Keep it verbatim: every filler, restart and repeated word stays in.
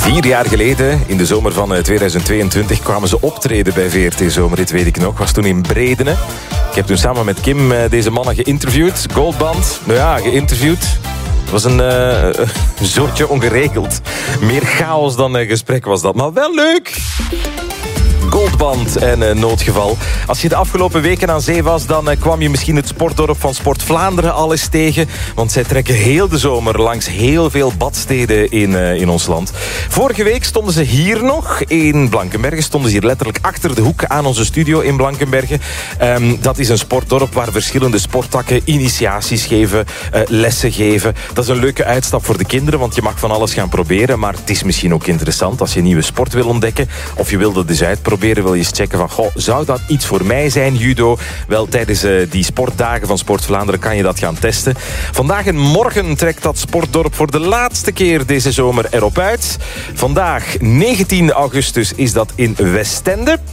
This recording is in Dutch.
Vier jaar geleden, in de zomer van tweeduizend tweeëntwintig, kwamen ze optreden bij V R T Zomerrit, weet ik nog. Was toen in Bredene. Ik heb toen samen met Kim deze mannen geïnterviewd. Goldband, nou ja, geïnterviewd. Het was een uh, zootje ongeregeld. Meer chaos dan een gesprek was dat, maar wel leuk. Goldband en uh, Noodgeval. Als je de afgelopen weken aan zee was, dan uh, kwam je misschien het sportdorp van Sport Vlaanderen al eens tegen. Want zij trekken heel de zomer langs heel veel badsteden in, uh, in ons land. Vorige week stonden ze hier nog in Blankenberge. Stonden ze hier letterlijk achter de hoek aan onze studio in Blankenberge. Um, dat is een sportdorp waar verschillende sporttakken initiaties geven, uh, lessen geven. Dat is een leuke uitstap voor de kinderen, want je mag van alles gaan proberen. Maar het is misschien ook interessant als je een nieuwe sport wil ontdekken. Of je wil dat dus uitproberen. Wil je eens checken van, goh, zou dat iets voor mij zijn, judo? Wel, tijdens uh, die sportdagen van Sport Vlaanderen kan je dat gaan testen. Vandaag en morgen trekt dat sportdorp voor de laatste keer deze zomer erop uit. Vandaag, negentien augustus, is dat in Westende.